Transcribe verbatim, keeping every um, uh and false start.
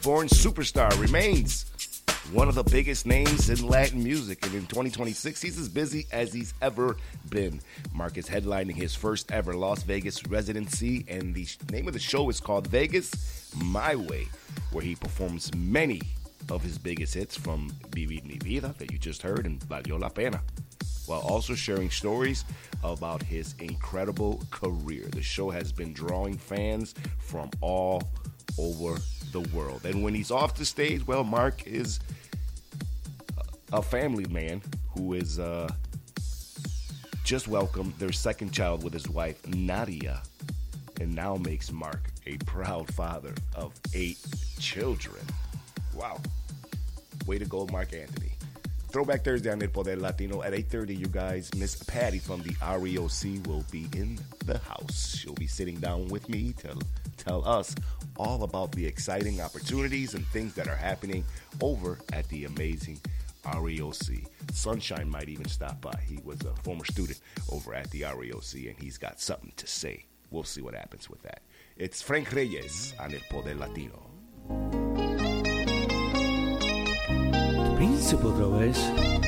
born superstar, remains one of the biggest names in Latin music. And in twenty twenty-six, he's as busy as he's ever been. Mark is headlining his first ever Las Vegas residency, and the name of the show is called Vegas My Way, where he performs many of his biggest hits, from Vivir Mi Vida, that you just heard, and Valió la Pena, while also sharing stories about his incredible career. The show has been drawing fans from all over the world. And when he's off the stage, well, Mark is a family man who is uh, just welcomed their second child with his wife, Nadia, and now makes Mark a proud father of eight children. Wow. Way to go, Mark Anthony. Throwback Thursday on El Poder Latino at eight thirty, you guys. Miss Patty from the R E O C will be in the house. She'll be sitting down with me to tell us all about the exciting opportunities and things that are happening over at the amazing R E O C. Sunshine might even stop by. He was a former student over at the R E O C, and he's got something to say. We'll see what happens with that. It's Frank Reyes on El Poder Latino. Príncipe otra vez.